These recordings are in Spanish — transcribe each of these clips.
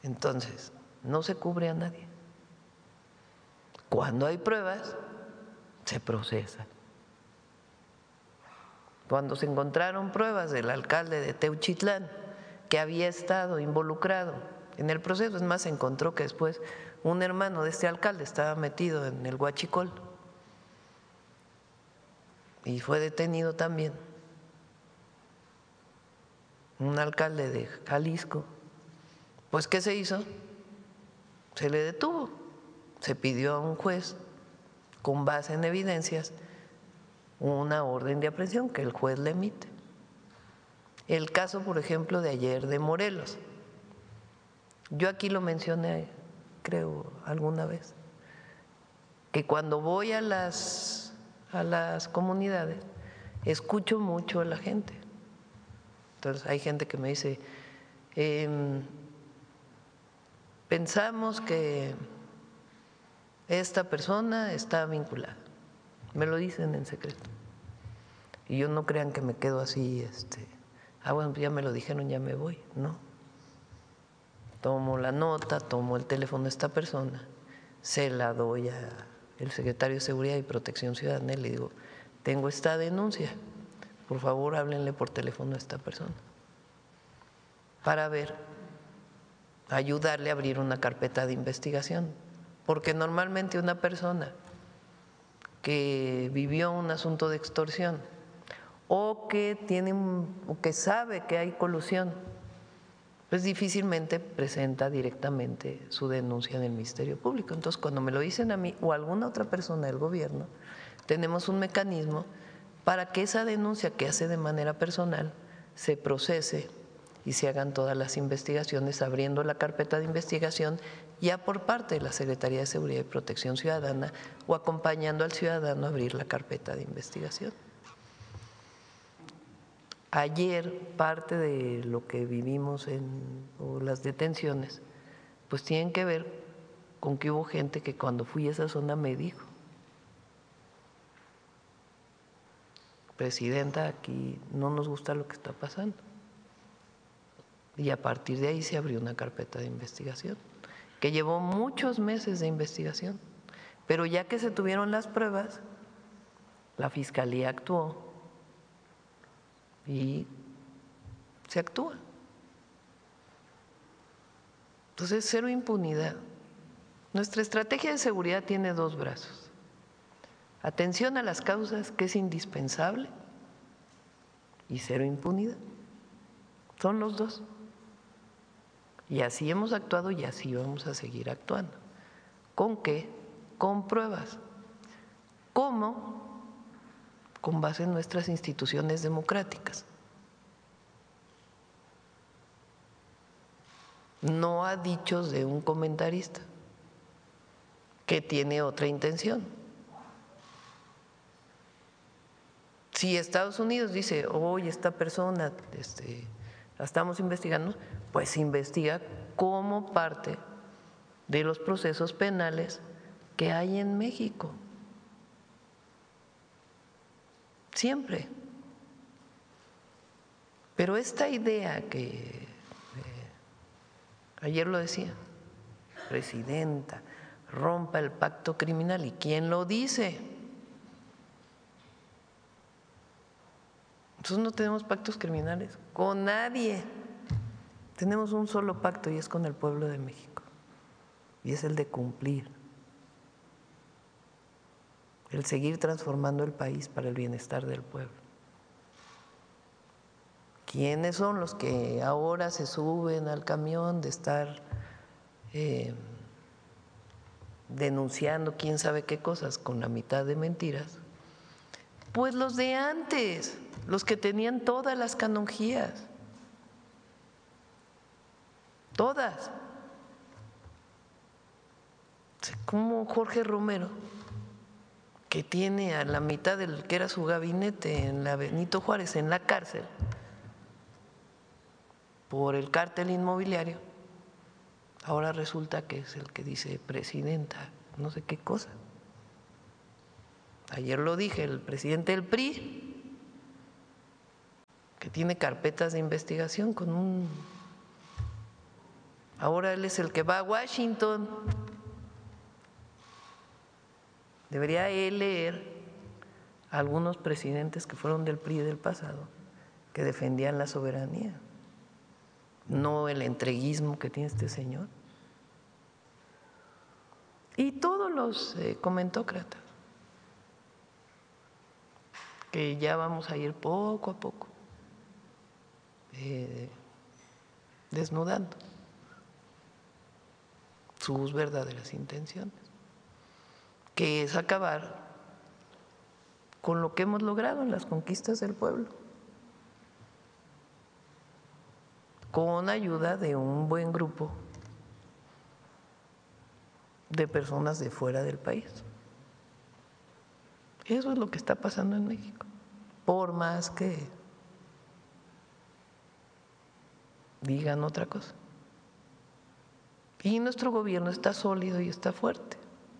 Entonces, no se cubre a nadie. Cuando hay pruebas, se procesa. Cuando se encontraron pruebas del alcalde de Teuchitlán que había estado involucrado en el proceso, es más, se encontró que después un hermano de este alcalde estaba metido en el huachicol y fue detenido también, un alcalde de Jalisco. Pues, ¿qué se hizo? Se le detuvo, se pidió a un juez, con base en evidencias, una orden de aprehensión que el juez le emite. El caso, por ejemplo, de ayer de Morelos, yo aquí lo mencioné, creo, alguna vez, que cuando voy a las comunidades, escucho mucho a la gente. Entonces hay gente que me dice, pensamos que esta persona está vinculada, me lo dicen en secreto. Y yo no crean que me quedo así, bueno, ya me lo dijeron, ya me voy, no. Tomo la nota, tomo el teléfono de esta persona, se la doy al secretario de Seguridad y Protección Ciudadana y le digo, tengo esta denuncia, por favor háblenle por teléfono a esta persona para ver, ayudarle a abrir una carpeta de investigación, porque normalmente una persona que vivió un asunto de extorsión o que sabe que hay colusión, pues difícilmente presenta directamente su denuncia en el Ministerio Público. Entonces, cuando me lo dicen a mí o a alguna otra persona del gobierno, tenemos un mecanismo para que esa denuncia que hace de manera personal se procese y se hagan todas las investigaciones, abriendo la carpeta de investigación ya por parte de la Secretaría de Seguridad y Protección Ciudadana o acompañando al ciudadano a abrir la carpeta de investigación. Ayer parte de lo que vivimos o las detenciones, pues tienen que ver con que hubo gente que cuando fui a esa zona me dijo, presidenta, aquí no nos gusta lo que está pasando. Y a partir de ahí se abrió una carpeta de investigación, que llevó muchos meses de investigación, pero ya que se tuvieron las pruebas, la Fiscalía actuó y se actúa. Entonces, cero impunidad. Nuestra estrategia de seguridad tiene dos brazos. Atención a las causas, que es indispensable, y cero impunidad. Son los dos. Y así hemos actuado y así vamos a seguir actuando. ¿Con qué? Con pruebas. ¿Cómo? Con base en nuestras instituciones democráticas. No a dichos de un comentarista que tiene otra intención. Si Estados Unidos dice, oye, esta persona la estamos investigando, pues se investiga como parte de los procesos penales que hay en México. Siempre. Pero esta idea que ayer lo decía, presidenta, rompa el pacto criminal. ¿Y quién lo dice? Nosotros no tenemos pactos criminales con nadie. Tenemos un solo pacto y es con el pueblo de México. Y es el de cumplir, el seguir transformando el país para el bienestar del pueblo. ¿Quiénes son los que ahora se suben al camión de estar denunciando quién sabe qué cosas con la mitad de mentiras? Pues los de antes, los que tenían todas las canonjías, todas. Como Jorge Romero, que tiene a la mitad del que era su gabinete en la Benito Juárez en la cárcel por el cártel inmobiliario, ahora resulta que es el que dice presidenta, no sé qué cosa. Ayer lo dije, el presidente del PRI, que tiene carpetas de investigación con un Ahora él es el que va a Washington. Debería él leer a algunos presidentes que fueron del PRI del pasado, que defendían la soberanía, no el entreguismo que tiene este señor. Y todos los comentócratas, que ya vamos a ir poco a poco desnudando sus verdaderas intenciones, que es acabar con lo que hemos logrado en las conquistas del pueblo, con ayuda de un buen grupo de personas de fuera del país. Eso es lo que está pasando en México, por más que digan otra cosa. Y nuestro gobierno está sólido y está fuerte.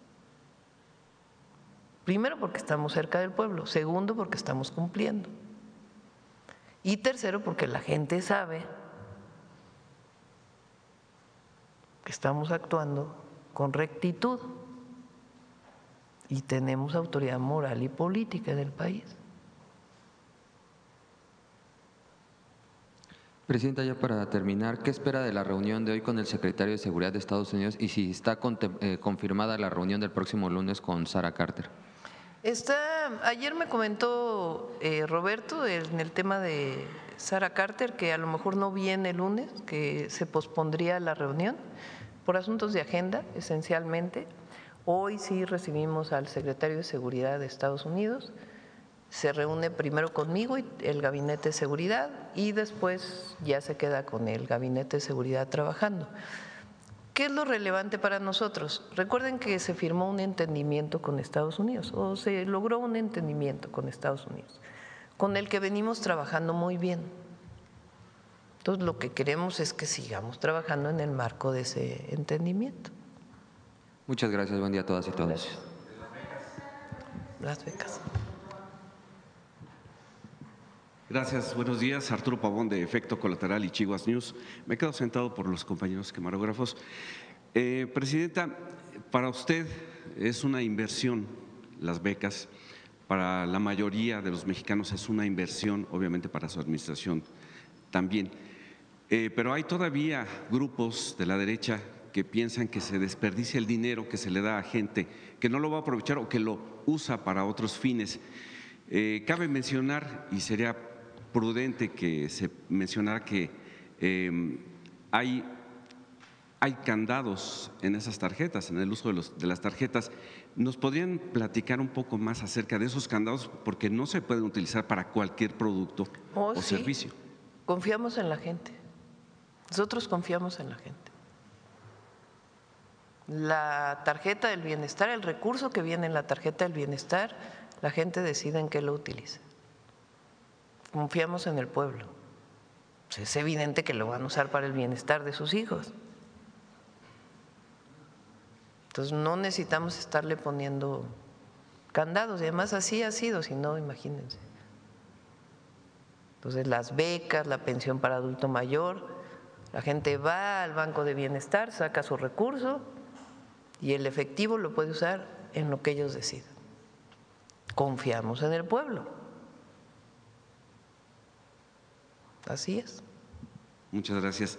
Primero, porque estamos cerca del pueblo. Segundo, porque estamos cumpliendo. Y tercero, porque la gente sabe que estamos actuando con rectitud y tenemos autoridad moral y política del país. Presidenta, ya para terminar, ¿qué espera de la reunión de hoy con el secretario de Seguridad de Estados Unidos y si está confirmada la reunión del próximo lunes con Sarah Carter? Ayer me comentó Roberto en el tema de Sarah Carter que a lo mejor no viene el lunes, que se pospondría la reunión por asuntos de agenda esencialmente. Hoy sí recibimos al secretario de Seguridad de Estados Unidos, se reúne primero conmigo y el Gabinete de Seguridad y después ya se queda con el Gabinete de Seguridad trabajando. ¿Qué es lo relevante para nosotros? Recuerden que se firmó un entendimiento con Estados Unidos, o se logró un entendimiento con Estados Unidos, con el que venimos trabajando muy bien. Entonces, lo que queremos es que sigamos trabajando en el marco de ese entendimiento. Muchas gracias, buen día a todas y todos. Gracias. Las becas. Gracias, buenos días. Arturo Pavón de Efecto Colateral y Chihuas News. Me quedo sentado por los compañeros camarógrafos. Presidenta, para usted es una inversión las becas, para la mayoría de los mexicanos es una inversión, obviamente para su administración también. Pero hay todavía grupos de la derecha que piensan que se desperdicia el dinero que se le da a gente que no lo va a aprovechar o que lo usa para otros fines. Cabe mencionar, y sería prudente que se mencionara que hay candados en esas tarjetas, en el uso de las tarjetas. ¿Nos podrían platicar un poco más acerca de esos candados? Porque no se pueden utilizar para cualquier producto o sí. servicio. Confiamos en la gente, nosotros confiamos en la gente. La tarjeta del bienestar, el recurso que viene en la tarjeta del bienestar, la gente decide en qué lo utiliza. Confiamos en el pueblo. Pues es evidente que lo van a usar para el bienestar de sus hijos. Entonces no necesitamos estarle poniendo candados, y además así ha sido, si no, imagínense. Entonces las becas, la pensión para adulto mayor, la gente va al banco de bienestar, saca su recurso y el efectivo lo puede usar en lo que ellos decidan. Confiamos en el pueblo. Así es. Muchas gracias.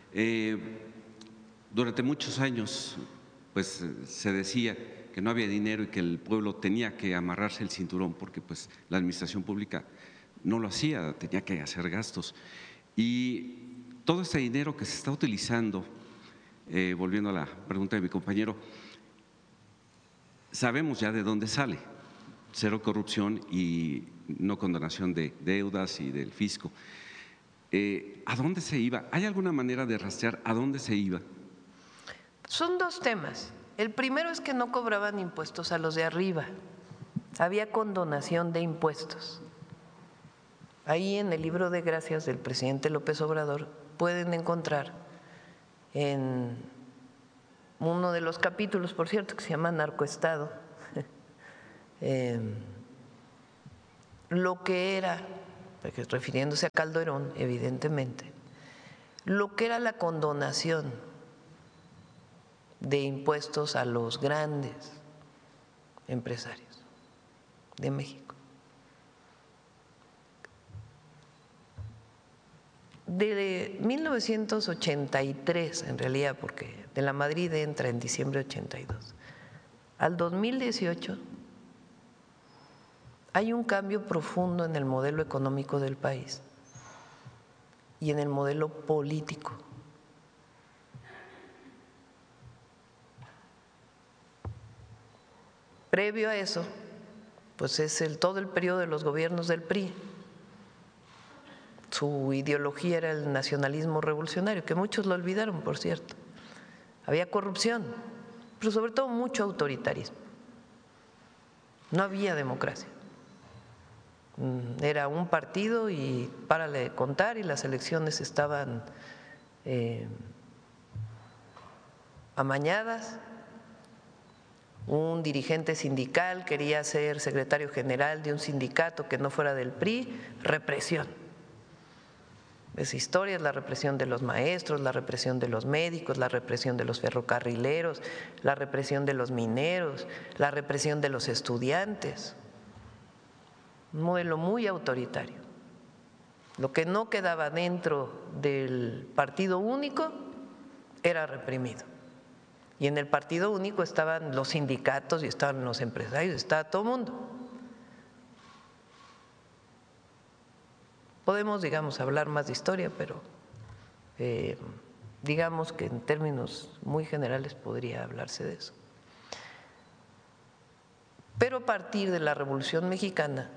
Durante muchos años, pues se decía que no había dinero y que el pueblo tenía que amarrarse el cinturón porque pues la administración pública no lo hacía, tenía que hacer gastos. Y todo este dinero que se está utilizando, volviendo a la pregunta de mi compañero, sabemos ya de dónde sale: cero corrupción y no condonación de deudas y del fisco. ¿A dónde se iba? ¿Hay alguna manera de rastrear a dónde se iba? Son dos temas. El primero es que no cobraban impuestos a los de arriba, había condonación de impuestos. Ahí en el libro de gracias del presidente López Obrador pueden encontrar en uno de los capítulos, por cierto, que se llama Narcoestado, lo que era, refiriéndose a Calderón, evidentemente, lo que era la condonación de impuestos a los grandes empresarios de México. De 1983, en realidad, porque de la Madrid entra en diciembre de 82, al 2018 hay un cambio profundo en el modelo económico del país y en el modelo político. Previo a eso, pues es todo el periodo de los gobiernos del PRI. Su ideología era el nacionalismo revolucionario, que muchos lo olvidaron, por cierto. Había corrupción, pero sobre todo mucho autoritarismo. No había democracia. Era un partido y párale de contar, y las elecciones estaban amañadas. Un dirigente sindical quería ser secretario general de un sindicato que no fuera del PRI, represión. Esa historia es la represión de los maestros, la represión de los médicos, la represión de los ferrocarrileros, la represión de los mineros, la represión de los estudiantes. Un modelo muy autoritario. Lo que no quedaba dentro del partido único era reprimido. Y en el partido único estaban los sindicatos y estaban los empresarios, estaba todo el mundo. Podemos, digamos, hablar más de historia, pero digamos que en términos muy generales podría hablarse de eso. Pero a partir de la Revolución Mexicana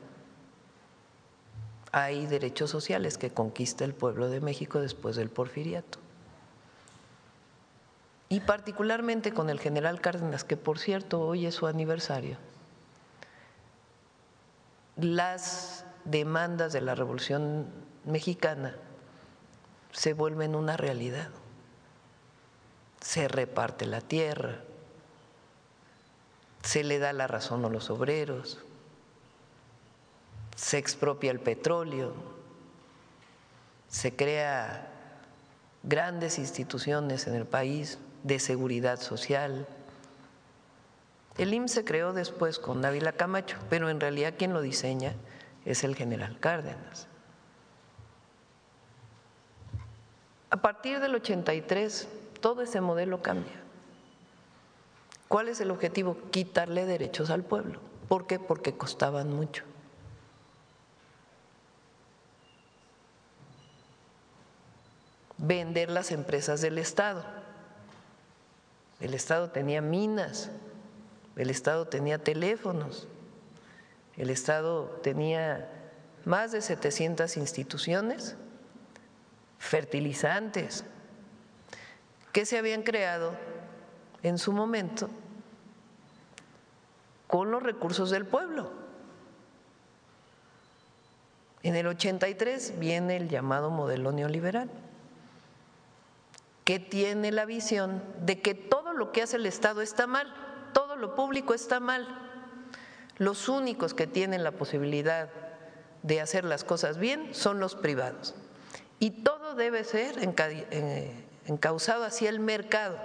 hay derechos sociales que conquista el pueblo de México después del Porfiriato. Y particularmente con el general Cárdenas, que por cierto hoy es su aniversario, las demandas de la Revolución Mexicana se vuelven una realidad. Se reparte la tierra, se le da la razón a los obreros, se expropia el petróleo, se crea grandes instituciones en el país de seguridad social. El IMSS se creó después con Dávila Camacho, pero en realidad quien lo diseña es el general Cárdenas. A partir del 83, todo ese modelo cambia. ¿Cuál es el objetivo? Quitarle derechos al pueblo. ¿Por qué? Porque costaban mucho. Vender las empresas del Estado. El Estado tenía minas, el Estado tenía teléfonos, el Estado tenía más de 700 instituciones, fertilizantes, que se habían creado en su momento con los recursos del pueblo. En el 83 viene el llamado modelo neoliberal, que tiene la visión de que todo lo que hace el Estado está mal, todo lo público está mal. Los únicos que tienen la posibilidad de hacer las cosas bien son los privados. Y todo debe ser encauzado hacia el mercado.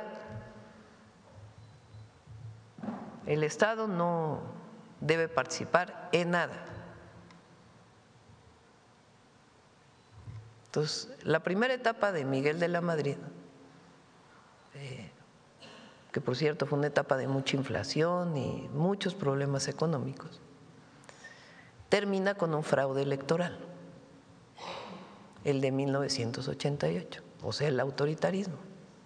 El Estado no debe participar en nada. Entonces, la primera etapa de Miguel de la Madrid, que por cierto fue una etapa de mucha inflación y muchos problemas económicos, termina con un fraude electoral, el de 1988, o sea, el autoritarismo.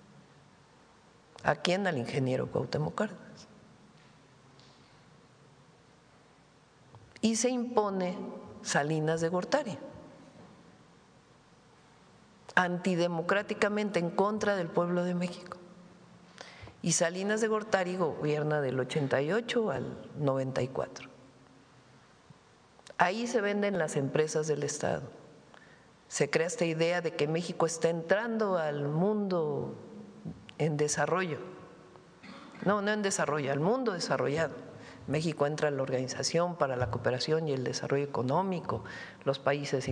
¿A quién? Al ingeniero Cuauhtémoc Cárdenas. Y se impone Salinas de Gortari, antidemocráticamente en contra del pueblo de México. Y Salinas de Gortari gobierna del 88 al 94. Ahí se venden las empresas del Estado. Se crea esta idea de que México está entrando al mundo en desarrollo. No en desarrollo, al mundo desarrollado. México entra a la Organización para la Cooperación y el Desarrollo Económico, los países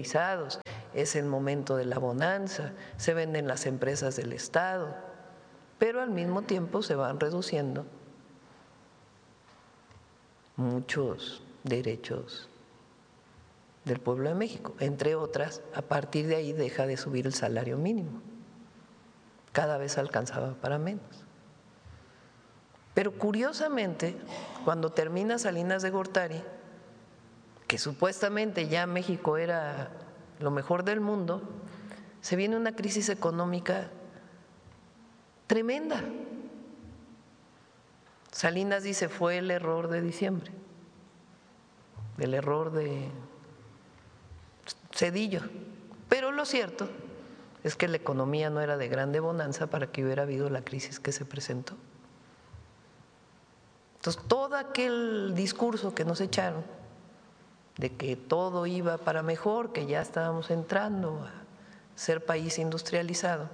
industrializados, es el momento de la bonanza, se venden las empresas del Estado. pero al mismo tiempo se van reduciendo muchos derechos del pueblo de México. Entre otras, a partir de ahí deja de subir el salario mínimo. Cada vez alcanzaba para menos. Pero curiosamente, cuando termina Salinas de Gortari, que supuestamente ya México era lo mejor del mundo, se viene una crisis económica tremenda. Salinas dice, fue el error de diciembre, el error de Zedillo. Pero lo cierto es que la economía no era de grande bonanza para que hubiera habido la crisis que se presentó. Entonces, todo aquel discurso que nos echaron de que todo iba para mejor, que ya estábamos entrando a ser país industrializado,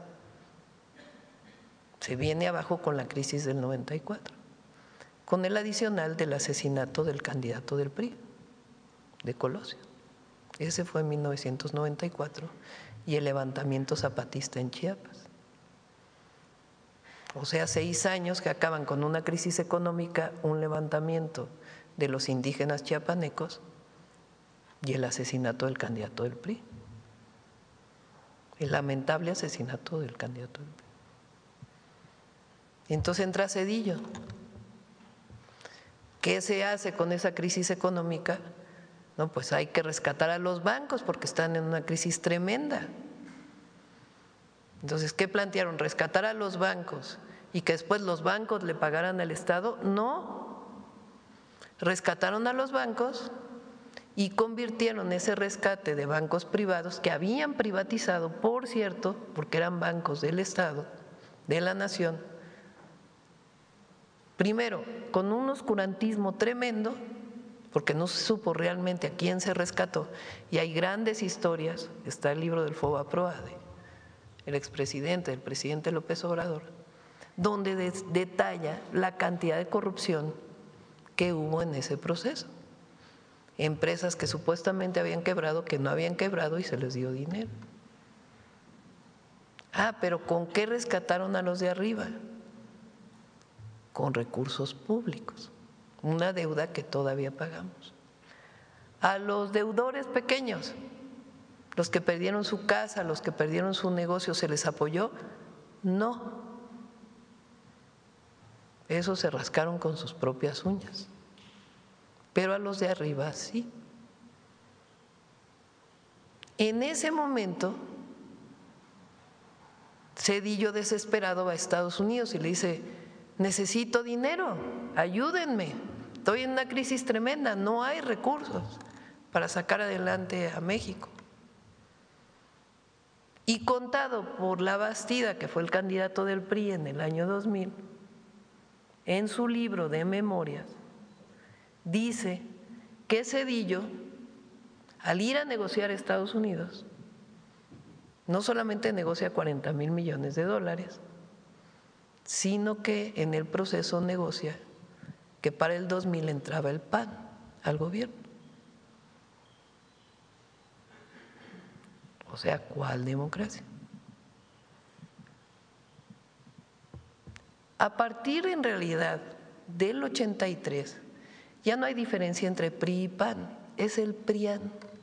se viene abajo con la crisis del 94, con el adicional del asesinato del candidato del PRI, de Colosio. Ese fue en 1994, y el levantamiento zapatista en Chiapas. O sea, 6 años que acaban con una crisis económica, un levantamiento de los indígenas chiapanecos y el asesinato del candidato del PRI. El lamentable asesinato del candidato del PRI. Entonces entra Zedillo. ¿Qué se hace con esa crisis económica? No, pues hay que rescatar a los bancos porque están en una crisis tremenda. Entonces, ¿qué plantearon? ¿Rescatar a los bancos y que después los bancos le pagaran al Estado? No. Rescataron a los bancos y convirtieron ese rescate de bancos privados que habían privatizado, por cierto, porque eran bancos del Estado, de la nación, primero con un oscurantismo tremendo, porque no se supo realmente a quién se rescató, y hay grandes historias. Está el libro del Fobaproa, el expresidente, el presidente López Obrador, donde detalla la cantidad de corrupción que hubo en ese proceso. Empresas que supuestamente habían quebrado, que no habían quebrado, y se les dio dinero. Pero ¿con qué rescataron a los de arriba? Con recursos públicos, una deuda que todavía pagamos. A los deudores pequeños, los que perdieron su casa, los que perdieron su negocio, ¿se les apoyó? No. Esos se rascaron con sus propias uñas. Pero a los de arriba sí. En ese momento, Zedillo desesperado va a Estados Unidos y le dice: necesito dinero, ayúdenme, estoy en una crisis tremenda, no hay recursos para sacar adelante a México. Y contado por Labastida, que fue el candidato del PRI en el año 2000, en su libro de memorias, dice que Zedillo, al ir a negociar a Estados Unidos, no solamente negocia 40,000 millones de dólares, sino que en el proceso negocia que para el 2000 entraba el PAN al gobierno. O sea, ¿cuál democracia? A partir en realidad del 83 ya no hay diferencia entre PRI y PAN, es el PRIAN,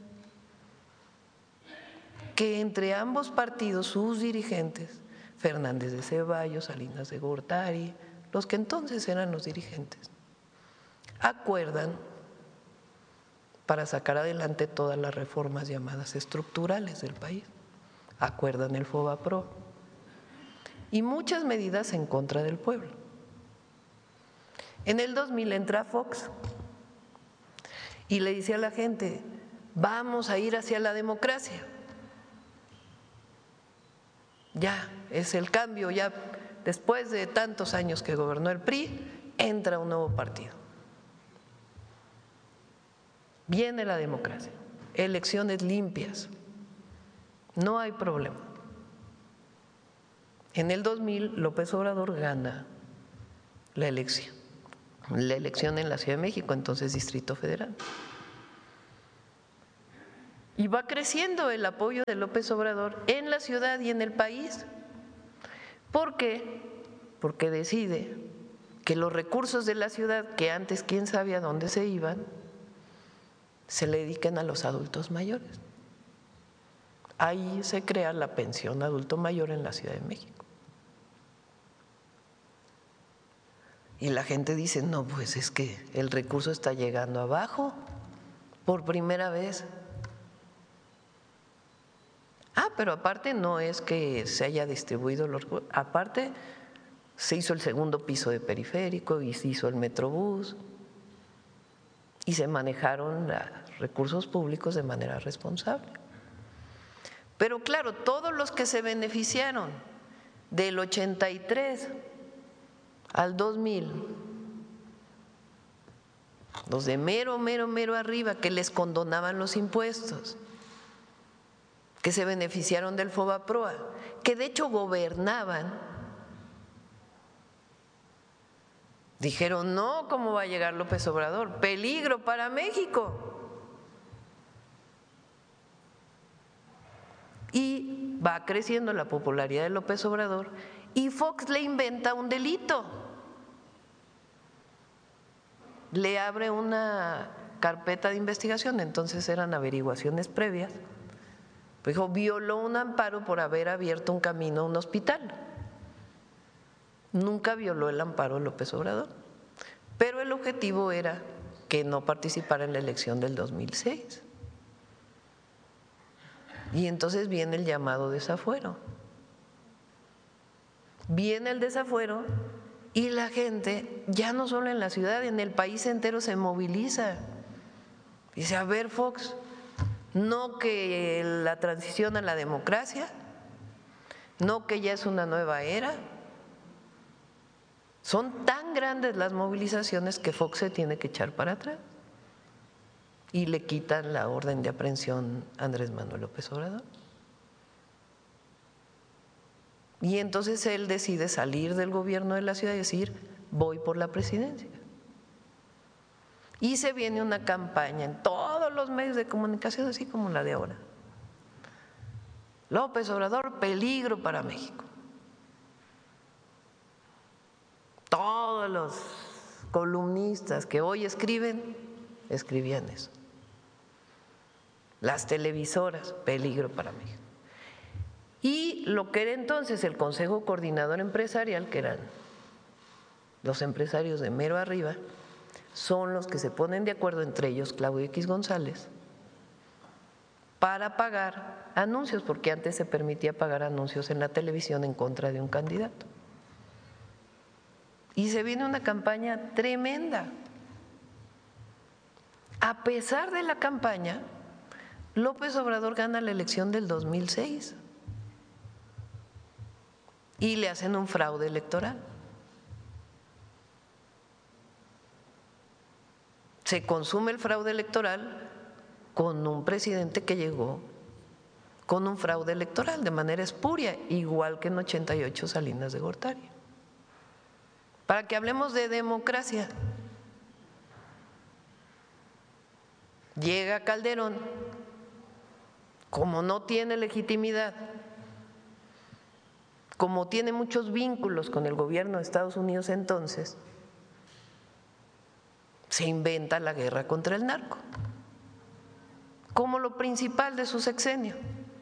que entre ambos partidos sus dirigentes, Fernández de Ceballos, Salinas de Gortari, los que entonces eran los dirigentes, acuerdan para sacar adelante todas las reformas llamadas estructurales del país. Acuerdan el Fobaproa y muchas medidas en contra del pueblo. En el 2000 entra Fox y le dice a la gente: vamos a ir hacia la democracia. Ya es el cambio, ya después de tantos años que gobernó el PRI, entra un nuevo partido. Viene la democracia, elecciones limpias, no hay problema. En el 2000 López Obrador gana la elección en la Ciudad de México, entonces Distrito Federal. Y va creciendo el apoyo de López Obrador en la ciudad y en el país, porque porque decide que los recursos de la ciudad, que antes quién sabe a dónde se iban, se le dediquen a los adultos mayores. Ahí se crea la pensión adulto mayor en la Ciudad de México. Y la gente dice, no, pues es que el recurso está llegando abajo por primera vez. Pero aparte no es que se haya distribuido los recursos, aparte se hizo el segundo piso de periférico y se hizo el Metrobús y se manejaron los recursos públicos de manera responsable. Pero claro, todos los que se beneficiaron del 83 al 2000, los de mero arriba que les condonaban los impuestos, que se beneficiaron del FOBAPROA, que de hecho gobernaban, dijeron, no, ¿cómo va a llegar López Obrador? Peligro para México. Y va creciendo la popularidad de López Obrador y Fox le inventa un delito. Le abre una carpeta de investigación, entonces eran averiguaciones previas. Dijo, violó un amparo por haber abierto un camino a un hospital. Nunca violó el amparo de López Obrador, pero el objetivo era que no participara en la elección del 2006. Y entonces viene el llamado desafuero. Viene el desafuero y la gente, ya no solo en la ciudad, en el país entero se moviliza. Dice, a ver, Fox, no que la transición a la democracia, no que ya es una nueva era. Son tan grandes las movilizaciones que Fox se tiene que echar para atrás y le quitan la orden de aprehensión a Andrés Manuel López Obrador. Y entonces él decide salir del gobierno de la ciudad y decir, voy por la presidencia. Y se viene una campaña en todos los medios de comunicación, así como la de ahora. López Obrador, peligro para México. Todos los columnistas que hoy escriben, escribían eso. Las televisoras, peligro para México. Y lo que era entonces el Consejo Coordinador Empresarial, que eran los empresarios de mero arriba, son los que se ponen de acuerdo, entre ellos Claudio X González, para pagar anuncios, porque antes se permitía pagar anuncios en la televisión en contra de un candidato. Y se viene una campaña tremenda. A pesar de la campaña, López Obrador gana la elección del 2006 y le hacen un fraude electoral. Se consume el fraude electoral con un presidente que llegó con un fraude electoral de manera espuria, igual que en 88 Salinas de Gortari. Para que hablemos de democracia, llega Calderón, como no tiene legitimidad, como tiene muchos vínculos con el gobierno de Estados Unidos entonces, se inventa la guerra contra el narco como lo principal de su sexenio.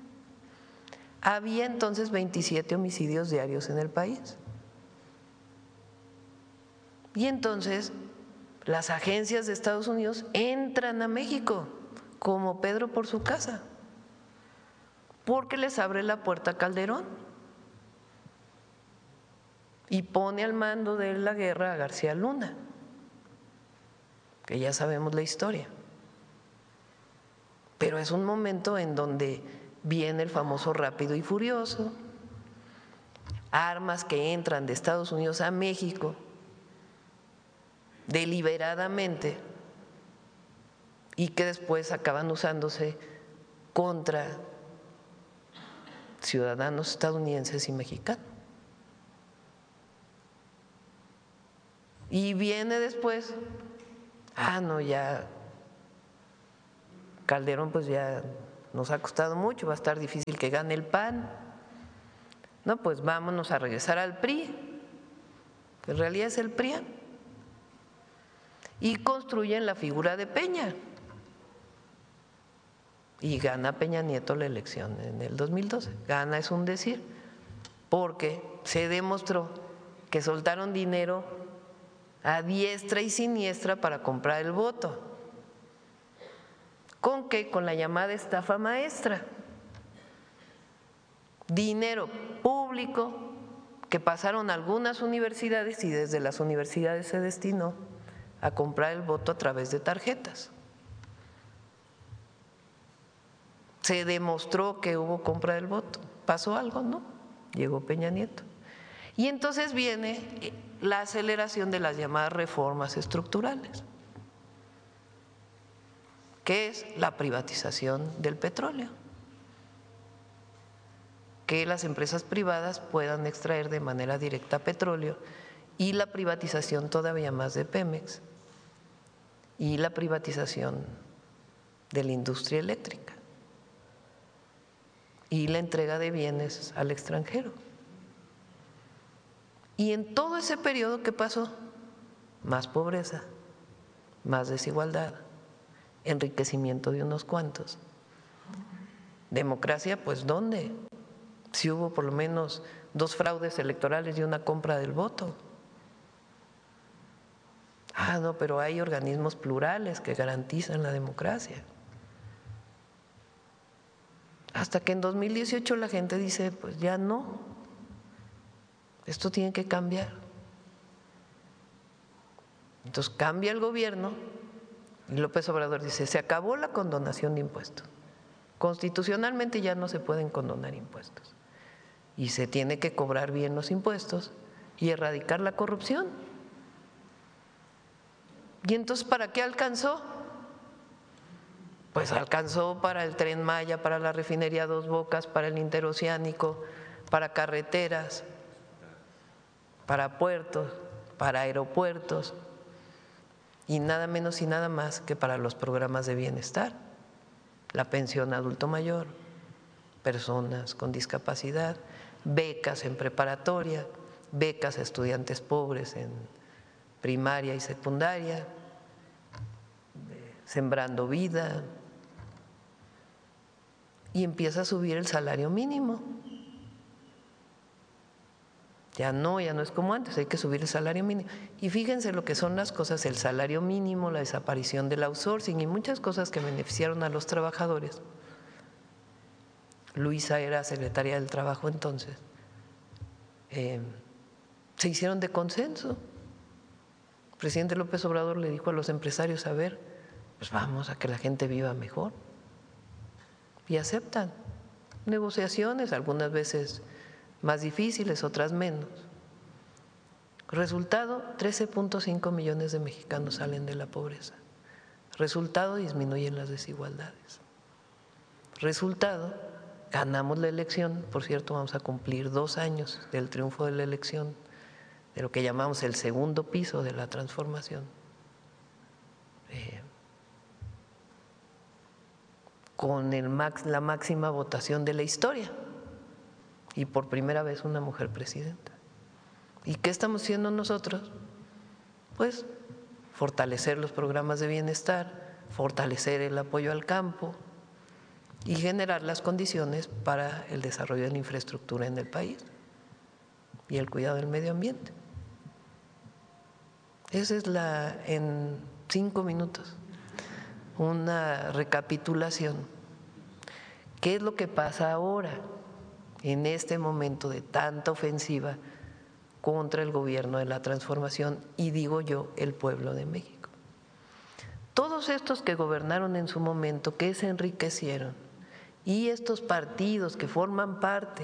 Había entonces 27 homicidios diarios en el país. Y entonces las agencias de Estados Unidos entran a México como Pedro por su casa, porque les abre la puerta a Calderón y pone al mando de la guerra a García Luna, que ya sabemos la historia. Pero es un momento en donde viene el famoso Rápido y Furioso, armas que entran de Estados Unidos a México deliberadamente y que después acaban usándose contra ciudadanos estadounidenses y mexicanos. Y viene después, no, ya Calderón pues ya nos ha costado mucho, va a estar difícil que gane el PAN. No, pues vámonos a regresar al PRI. En realidad es el PRIAN. Y construyen la figura de Peña. Y gana Peña Nieto la elección en el 2012. Gana es un decir, porque se demostró que soltaron dinero a diestra y siniestra para comprar el voto. ¿Con qué? Con la llamada estafa maestra. Dinero público que pasaron algunas universidades y desde las universidades se destinó a comprar el voto a través de tarjetas. Se demostró que hubo compra del voto. ¿Pasó algo? No. Llegó Peña Nieto. Y entonces viene la aceleración de las llamadas reformas estructurales, que es la privatización del petróleo, que las empresas privadas puedan extraer de manera directa petróleo, y la privatización todavía más de Pemex, y la privatización de la industria eléctrica, y la entrega de bienes al extranjero. Y en todo ese periodo, ¿qué pasó? Más pobreza, más desigualdad, enriquecimiento de unos cuantos. Democracia, pues ¿dónde? Si hubo por lo menos 2 fraudes electorales y una compra del voto. Ah, no, pero hay organismos plurales que garantizan la democracia. Hasta que en 2018 la gente dice, pues ya no, esto tiene que cambiar. Entonces cambia el gobierno y López Obrador dice, se acabó la condonación de impuestos. Constitucionalmente ya no se pueden condonar impuestos y se tiene que cobrar bien los impuestos y erradicar la corrupción. ¿Y entonces para qué alcanzó? Pues alcanzó para el Tren Maya, para la refinería Dos Bocas, para el interoceánico, para carreteras, para puertos, para aeropuertos y nada menos y nada más que para los programas de bienestar, la pensión adulto mayor, personas con discapacidad, becas en preparatoria, becas a estudiantes pobres en primaria y secundaria, Sembrando Vida, y empieza a subir el salario mínimo. Ya no es como antes, hay que subir el salario mínimo. Y fíjense lo que son las cosas, el salario mínimo, la desaparición del outsourcing y muchas cosas que beneficiaron a los trabajadores. Luisa era secretaria del Trabajo entonces. Se hicieron de consenso. El presidente López Obrador le dijo a los empresarios, a ver, pues vamos a que la gente viva mejor. Y aceptan negociaciones, algunas veces más difíciles, otras menos. Resultado, 13.5 millones de mexicanos salen de la pobreza. Resultado, disminuyen las desigualdades. Resultado, ganamos la elección. Por cierto, vamos a cumplir 2 años del triunfo de la elección, de lo que llamamos el segundo piso de la transformación. Con la máxima votación de la historia y por primera vez una mujer presidenta. ¿Y qué estamos haciendo nosotros? Pues fortalecer los programas de bienestar, fortalecer el apoyo al campo y generar las condiciones para el desarrollo de la infraestructura en el país y el cuidado del medio ambiente. Esa es en 5 minutos, una recapitulación. ¿Qué es lo que pasa ahora en este momento de tanta ofensiva contra el gobierno de la transformación y digo yo, el pueblo de México? Todos estos que gobernaron en su momento, que se enriquecieron, y estos partidos que forman parte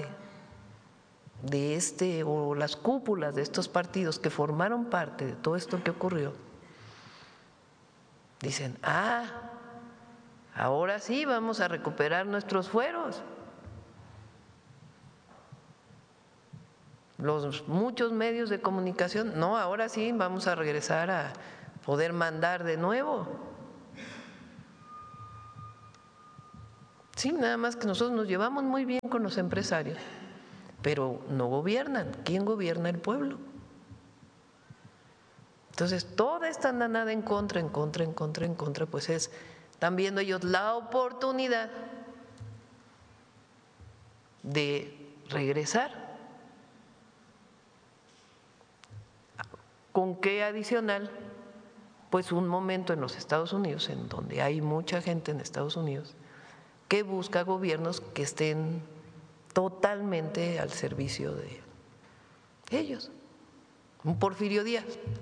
de o las cúpulas de estos partidos que formaron parte de todo esto que ocurrió, dicen, ahora sí vamos a recuperar nuestros fueros. Los muchos medios de comunicación, no, ahora sí vamos a regresar a poder mandar de nuevo. Sí, nada más que nosotros nos llevamos muy bien con los empresarios, pero no gobiernan. ¿Quién gobierna? El pueblo. Entonces, toda esta andanada en contra, pues están viendo ellos la oportunidad de regresar. ¿Con qué adicional? Pues un momento en los Estados Unidos, en donde hay mucha gente en Estados Unidos que busca gobiernos que estén totalmente al servicio de ellos. Un Porfirio Díaz.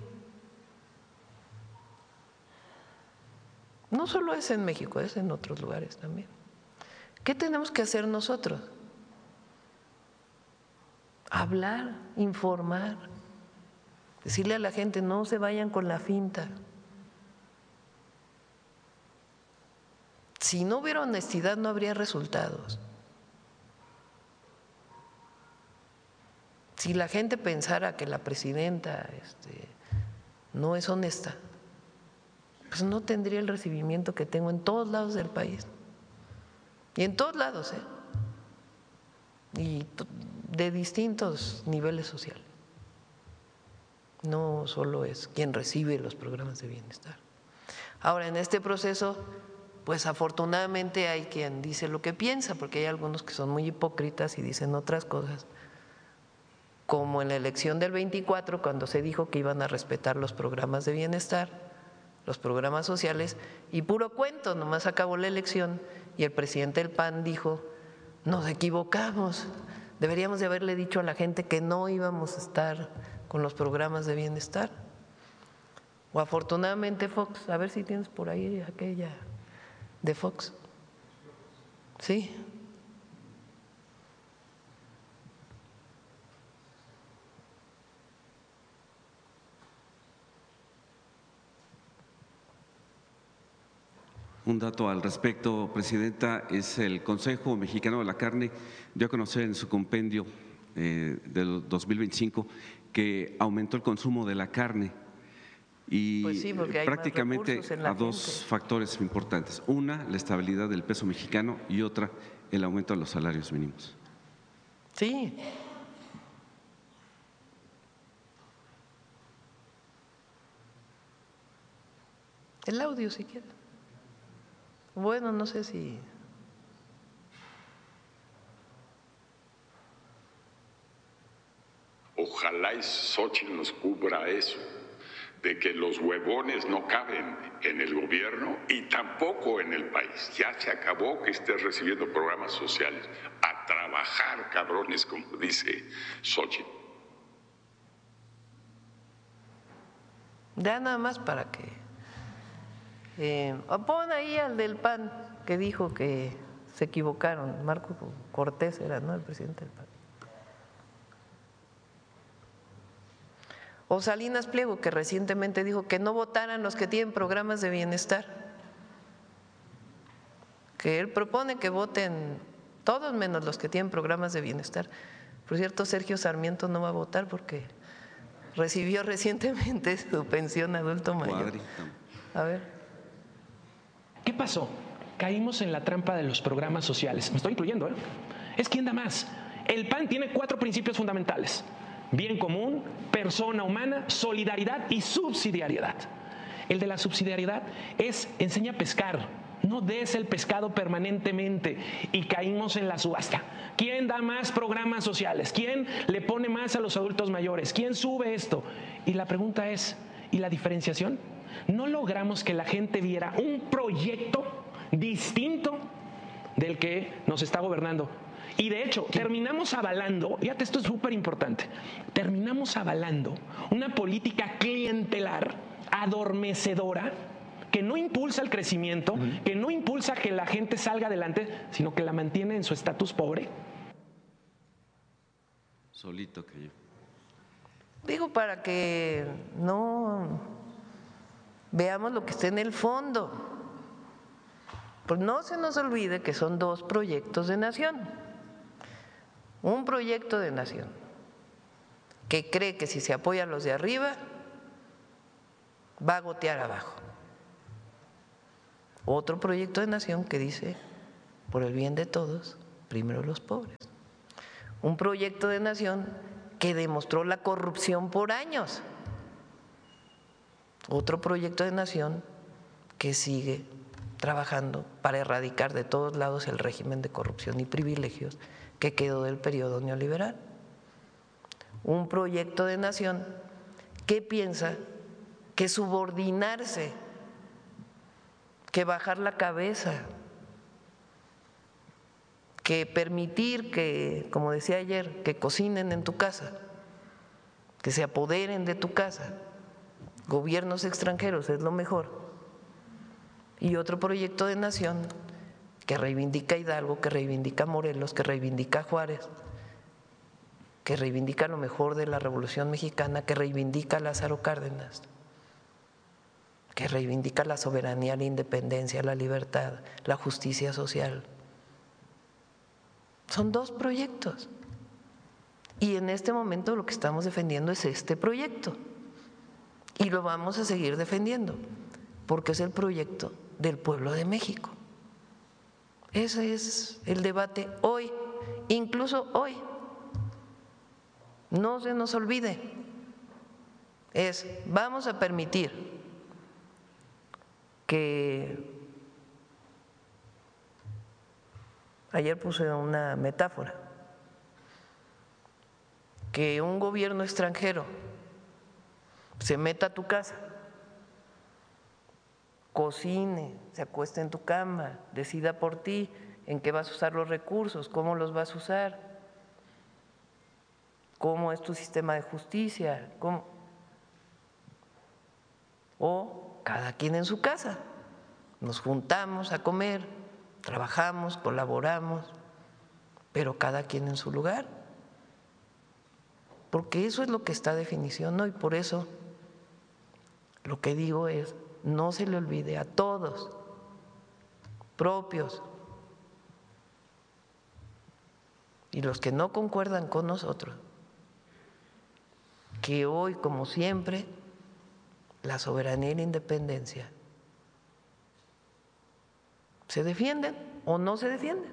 No solo es en México, es en otros lugares también. ¿Qué tenemos que hacer nosotros? Hablar, informar, decirle a la gente no se vayan con la finta. Si no hubiera honestidad no habría resultados. Si la gente pensara que la presidenta no es honesta, pues no tendría el recibimiento que tengo en todos lados del país. Y en todos lados, y de distintos niveles sociales. No solo es quien recibe los programas de bienestar. Ahora, en este proceso, pues afortunadamente hay quien dice lo que piensa, porque hay algunos que son muy hipócritas y dicen otras cosas, como en la elección del 24, cuando se dijo que iban a respetar los programas de bienestar, los programas sociales, y puro cuento, nomás acabó la elección y el presidente del PAN dijo, nos equivocamos, deberíamos de haberle dicho a la gente que no íbamos a estar con los programas de bienestar. O afortunadamente Fox, a ver si tienes por ahí aquella de Fox. Sí. Un dato al respecto, Presidenta, es el Consejo Mexicano de la Carne dio a conocer en su compendio del 2025 que aumentó el consumo de la carne y pues sí, porque hay prácticamente más recursos en la a dos factores importantes. Una, la estabilidad del peso mexicano y otra, el aumento de los salarios mínimos. Sí. El audio si quieres. Bueno, no sé si… Ojalá y Xochitl nos cubra eso, de que los huevones no caben en el gobierno y tampoco en el país. Ya se acabó que estés recibiendo programas sociales. A trabajar, cabrones, como dice Xochitl. Ya nada más para que… pon ahí al del PAN que dijo que se equivocaron. Marco Cortés era, ¿no?, el presidente del PAN. O Salinas Pliego, que recientemente dijo que no votaran los que tienen programas de bienestar, que él propone que voten todos menos los que tienen programas de bienestar. Por cierto, Sergio Sarmiento no va a votar porque recibió recientemente su pensión adulto mayor. A ver. ¿Qué pasó? Caímos en la trampa de los programas sociales. Me estoy incluyendo, ¿eh? Es quien da más. El PAN tiene 4 principios fundamentales: bien común, persona humana, solidaridad y subsidiariedad. El de la subsidiariedad es enseña a pescar, no des el pescado permanentemente, y caímos en la subasta. ¿Quién da más programas sociales? ¿Quién le pone más a los adultos mayores? ¿Quién sube esto? Y la pregunta es, ¿y la diferenciación? No logramos que la gente viera un proyecto distinto del que nos está gobernando. Y de hecho, terminamos avalando, fíjate, esto es súper importante, terminamos avalando una política clientelar, adormecedora, que no impulsa el crecimiento, que no impulsa que la gente salga adelante, sino que la mantiene en su estatus pobre. Solito que yo. Digo, para que no veamos lo que está en el fondo. Pues no se nos olvide que son 2 proyectos de nación. Un proyecto de nación que cree que si se apoya a los de arriba va a gotear abajo. Otro proyecto de nación que dice, por el bien de todos, primero los pobres. Un proyecto de nación que demostró la corrupción por años. otro proyecto de nación que sigue trabajando para erradicar de todos lados el régimen de corrupción y privilegios que quedó del periodo neoliberal. Un proyecto de nación que piensa que subordinarse, que bajar la cabeza, que permitir que, como decía ayer, que cocinen en tu casa, que se apoderen de tu casa, gobiernos extranjeros es lo mejor. Y otro proyecto de nación que reivindica Hidalgo, que reivindica Morelos, que reivindica Juárez, que reivindica lo mejor de la Revolución Mexicana, que reivindica a Lázaro Cárdenas, que reivindica la soberanía, la independencia, la libertad, la justicia social. Son dos proyectos. Y en este momento lo que estamos defendiendo es este proyecto. Y lo vamos a seguir defendiendo, porque es el proyecto del pueblo de México. Ese es el debate hoy, incluso hoy. No se nos olvide, vamos a permitir que, ayer puse una metáfora, que un gobierno extranjero se meta a tu casa, cocine, se acueste en tu cama, decida por ti en qué vas a usar los recursos, cómo los vas a usar, cómo es tu sistema de justicia, o cada quien en su casa. Nos juntamos a comer, trabajamos, colaboramos, pero cada quien en su lugar. Porque eso es lo que está definición hoy. Por eso lo que digo es, no se le olvide a todos, propios y los que no concuerdan con nosotros, que hoy, como siempre, la soberanía y la independencia se defienden o no se defienden.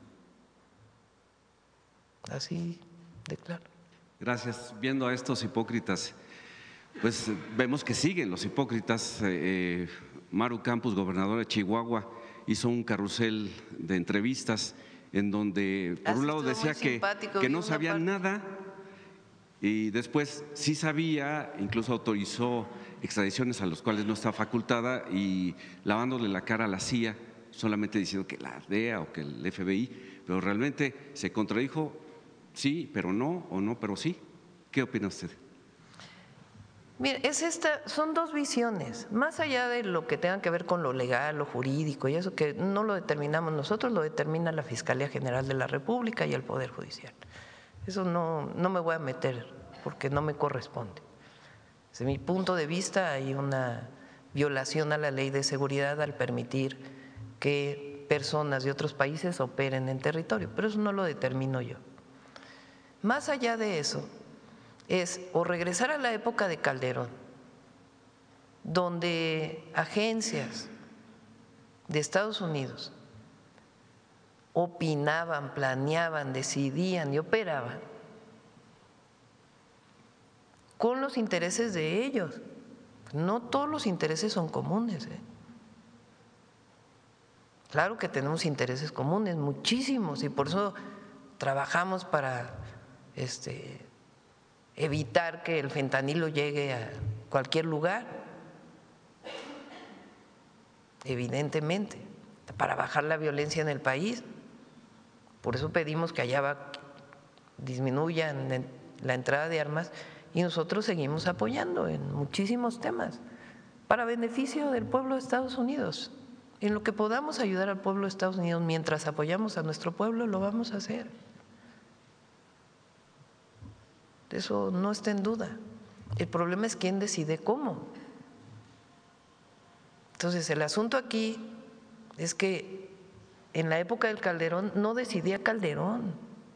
Así de claro. Gracias. Viendo a estos hipócritas, pues vemos que siguen los hipócritas. Maru Campos, gobernadora de Chihuahua, hizo un carrusel de entrevistas en donde por un lado decía que no sabía nada y después sí sabía, incluso autorizó extradiciones a los cuales no está facultada y lavándole la cara a la CIA, solamente diciendo que la DEA o que el FBI, pero realmente se contradijo, sí, pero no, o no, pero sí. ¿Qué opina usted? Mire, son dos visiones, más allá de lo que tenga que ver con lo legal, lo jurídico y eso que no lo determinamos nosotros, lo determina la Fiscalía General de la República y el Poder Judicial. Eso no me voy a meter porque no me corresponde. Desde mi punto de vista hay una violación a la ley de seguridad al permitir que personas de otros países operen en territorio, pero eso no lo determino yo. Más allá de eso, es o regresar a la época de Calderón, donde agencias de Estados Unidos opinaban, planeaban, decidían y operaban con los intereses de ellos. No todos los intereses son comunes, ¿eh? Claro que tenemos intereses comunes, muchísimos, y por eso trabajamos para evitar que el fentanilo llegue a cualquier lugar, evidentemente, para bajar la violencia en el país. Por eso pedimos que allá disminuyan la entrada de armas y nosotros seguimos apoyando en muchísimos temas para beneficio del pueblo de Estados Unidos. En lo que podamos ayudar al pueblo de Estados Unidos mientras apoyamos a nuestro pueblo, lo vamos a hacer. Eso no está en duda. El problema es quién decide cómo. Entonces, el asunto aquí es que en la época del Calderón no decidía Calderón.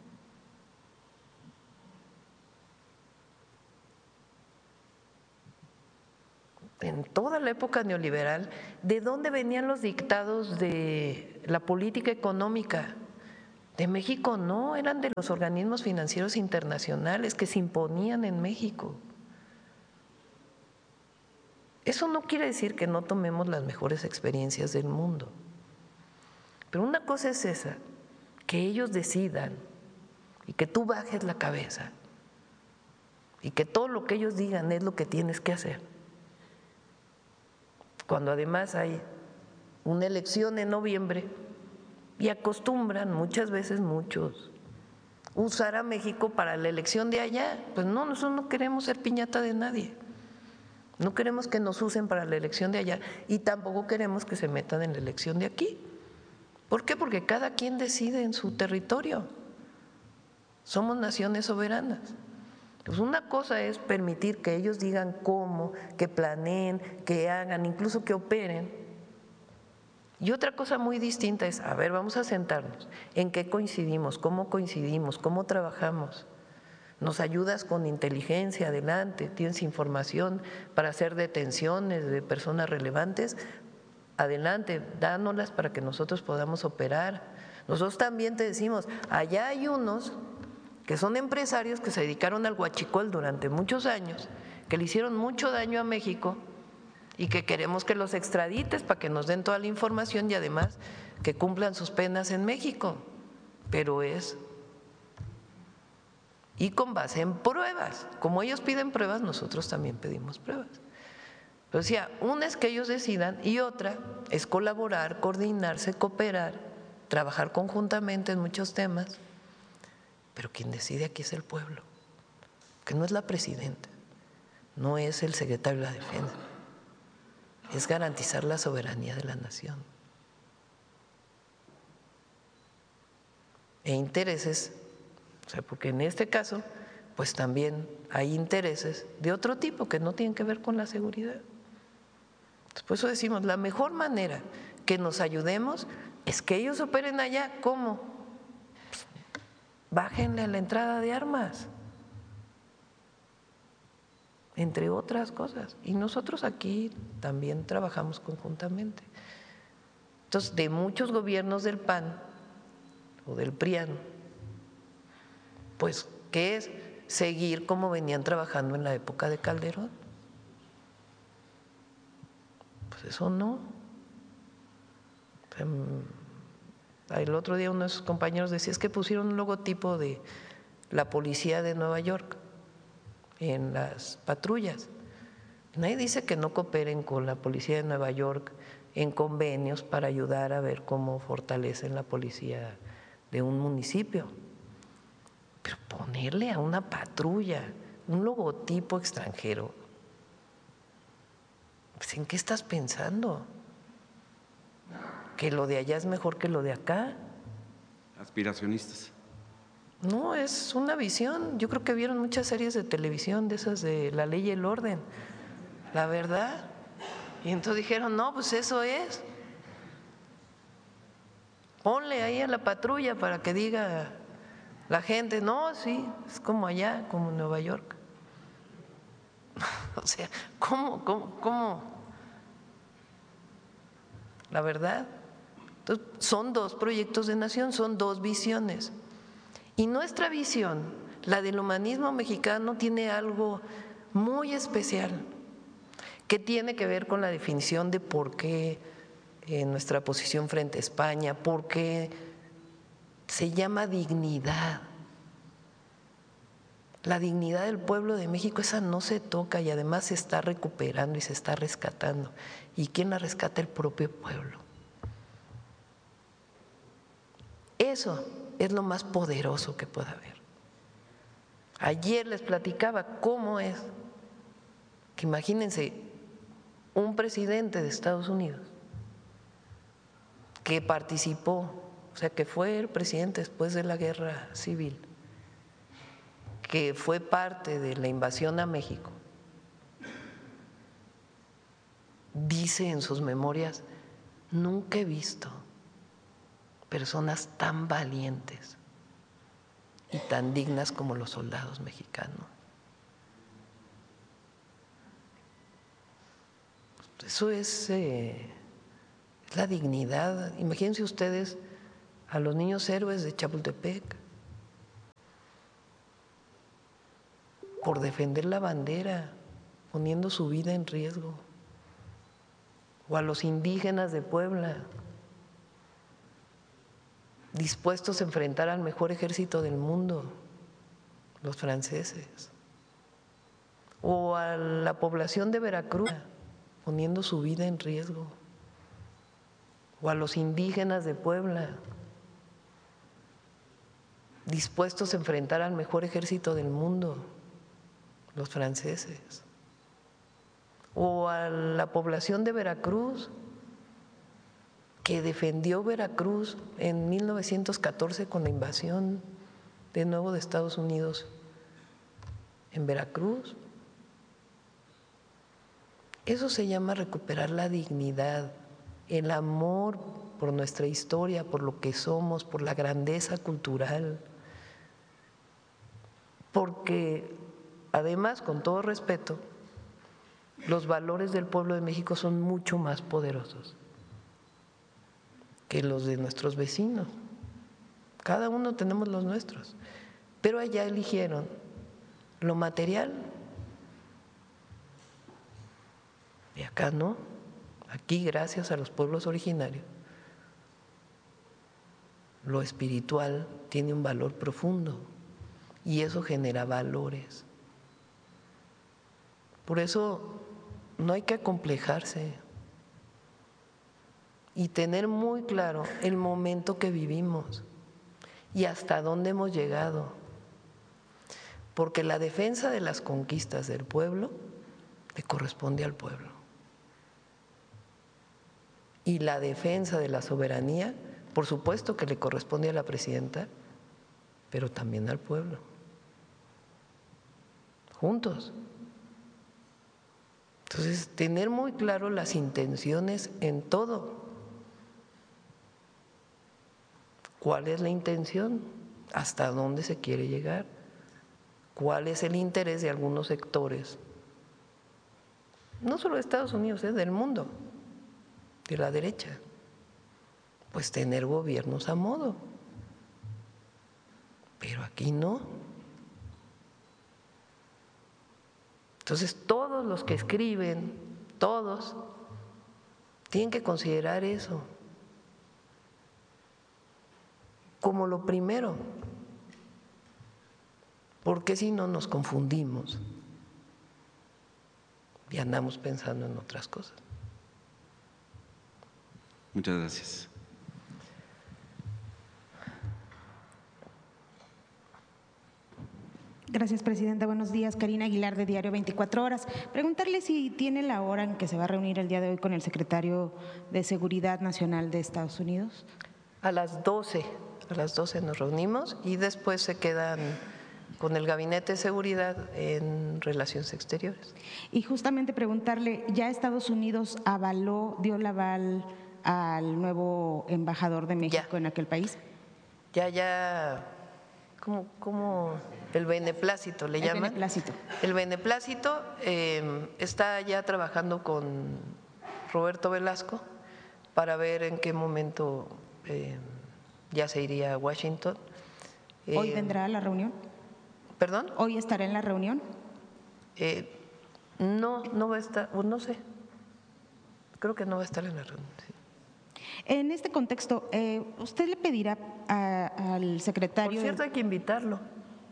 En toda la época neoliberal, ¿de dónde venían los dictados de la política económica? De México no, eran de los organismos financieros internacionales que se imponían en México. Eso no quiere decir que no tomemos las mejores experiencias del mundo. Pero una cosa es esa, que ellos decidan y que tú bajes la cabeza y que todo lo que ellos digan es lo que tienes que hacer. Cuando además hay una elección en noviembre y acostumbran muchas veces muchos usar a México para la elección de allá. Pues no, nosotros no queremos ser piñata de nadie. No queremos que nos usen para la elección de allá y tampoco queremos que se metan en la elección de aquí. ¿Por qué? Porque cada quien decide en su territorio. Somos naciones soberanas. Pues una cosa es permitir que ellos digan cómo, que planeen, que hagan, incluso que operen. Y otra cosa muy distinta es, a ver, vamos a sentarnos, ¿en qué coincidimos? ¿Cómo trabajamos? ¿Nos ayudas con inteligencia? Adelante, ¿tienes información para hacer detenciones de personas relevantes? Adelante, dánoslas para que nosotros podamos operar. Nosotros también te decimos, allá hay unos que son empresarios que se dedicaron al huachicol durante muchos años, que le hicieron mucho daño a México y que queremos que los extradites para que nos den toda la información y además que cumplan sus penas en México. Pero es y con base en pruebas. Como ellos piden pruebas, nosotros también pedimos pruebas. Pero decía, una es que ellos decidan y otra es colaborar, coordinarse, cooperar, trabajar conjuntamente en muchos temas. Pero quien decide aquí es el pueblo, que no es la presidenta, no es el secretario de la Defensa, es garantizar la soberanía de la nación. E intereses, o sea, porque en este caso, pues también hay intereses de otro tipo que no tienen que ver con la seguridad. Entonces, por eso decimos, la mejor manera que nos ayudemos es que ellos operen allá. ¿Cómo? Pues, bájenle a la entrada de armas, entre otras cosas. Y nosotros aquí también trabajamos conjuntamente. Entonces, de muchos gobiernos del PAN o del PRIAN, pues, ¿qué es? Seguir como venían trabajando en la época de Calderón. Pues eso no. El otro día uno de sus compañeros decía, es que pusieron un logotipo de la policía de Nueva York en las patrullas. Nadie dice que no cooperen con la policía de Nueva York en convenios para ayudar a ver cómo fortalecen la policía de un municipio. Pero ponerle a una patrulla un logotipo extranjero, pues ¿en qué estás pensando? ¿Que lo de allá es mejor que lo de acá? Aspiracionistas. No, es una visión. Yo creo que vieron muchas series de televisión de esas de La Ley y el Orden, la verdad. Y entonces dijeron, no, pues eso es. Ponle ahí a la patrulla para que diga la gente, no, sí, es como allá, como en Nueva York. O sea, ¿cómo? La verdad. Entonces, son dos proyectos de nación, son dos visiones. Y nuestra visión, la del humanismo mexicano, tiene algo muy especial que tiene que ver con la definición de por qué nuestra posición frente a España, por qué se llama dignidad. La dignidad del pueblo de México, esa no se toca y además se está recuperando y se está rescatando. ¿Y quién la rescata? El propio pueblo. Eso es lo más poderoso que pueda haber. Ayer les platicaba cómo es que imagínense un presidente de Estados Unidos que participó, o sea, que fue el presidente después de la guerra civil, que fue parte de la invasión a México, dice en sus memorias, nunca he visto personas tan valientes y tan dignas como los soldados mexicanos. Eso es la dignidad. Imagínense ustedes a los niños héroes de Chapultepec por defender la bandera, poniendo su vida en riesgo. o a los indígenas de Puebla, dispuestos a enfrentar al mejor ejército del mundo, los franceses, o a la población de Veracruz poniendo su vida en riesgo, o a los indígenas de Puebla dispuestos a enfrentar al mejor ejército del mundo, los franceses, o a la población de Veracruz que defendió Veracruz en 1914 con la invasión de nuevo de Estados Unidos en Veracruz. Eso se llama recuperar la dignidad, el amor por nuestra historia, por lo que somos, por la grandeza cultural. Porque además, con todo respeto, los valores del pueblo de México son mucho más poderosos que los de nuestros vecinos. Cada uno tenemos los nuestros, pero allá eligieron lo material y acá no. Aquí, gracias a los pueblos originarios, lo espiritual tiene un valor profundo y eso genera valores. Por eso no hay que acomplejarse y tener muy claro el momento que vivimos y hasta dónde hemos llegado, porque la defensa de las conquistas del pueblo le corresponde al pueblo y la defensa de la soberanía, por supuesto que le corresponde a la presidenta, pero también al pueblo, juntos. Entonces, tener muy claro las intenciones en todo. ¿Cuál es la intención? ¿Hasta dónde se quiere llegar? ¿Cuál es el interés de algunos sectores? No solo de Estados Unidos, del mundo, de la derecha. Pues tener gobiernos a modo. Pero aquí no. Entonces, todos los que escriben, todos, tienen que considerar eso como lo primero, porque si no nos confundimos y andamos pensando en otras cosas. Muchas gracias. Gracias, presidenta. Buenos días. Karina Aguilar, de Diario 24 Horas. Preguntarle si tiene la hora en que se va a reunir el día de hoy con el secretario de Seguridad Nacional de Estados Unidos. A las 12 nos reunimos y después se quedan con el Gabinete de Seguridad en Relaciones Exteriores. Y justamente preguntarle, ¿ya Estados Unidos dio el aval al nuevo embajador de México en aquel país? Ya, ¿cómo el beneplácito le llaman? El beneplácito. El beneplácito está ya trabajando con Roberto Velasco para ver en qué momento ya se iría a Washington. ¿Hoy vendrá a la reunión? ¿Perdón? ¿Hoy estará en la reunión? No va a estar, no sé, creo que no va a estar en la reunión. Sí. En este contexto, ¿usted le pedirá al secretario… Por cierto, hay que invitarlo.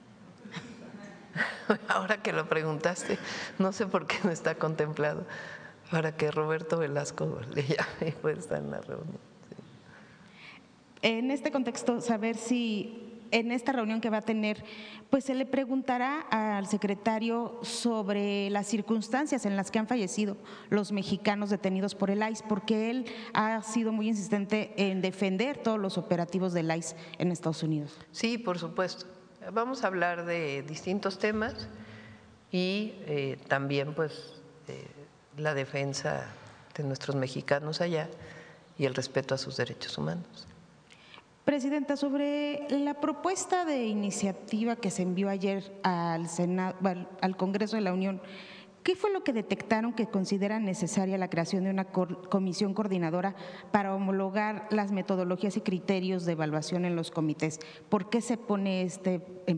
Ahora que lo preguntaste, no sé por qué no está contemplado, para que Roberto Velasco le llame y pueda estar en la reunión. Sí. En este contexto, saber si en esta reunión que va a tener, pues se le preguntará al secretario sobre las circunstancias en las que han fallecido los mexicanos detenidos por el ICE, porque él ha sido muy insistente en defender todos los operativos del ICE en Estados Unidos. Sí, por supuesto. Vamos a hablar de distintos temas y también pues la defensa de nuestros mexicanos allá y el respeto a sus derechos humanos. Presidenta, sobre la propuesta de iniciativa que se envió ayer al Senado, al Congreso de la Unión, ¿qué fue lo que detectaron que consideran necesaria la creación de una comisión coordinadora para homologar las metodologías y criterios de evaluación en los comités? ¿Por qué se pone en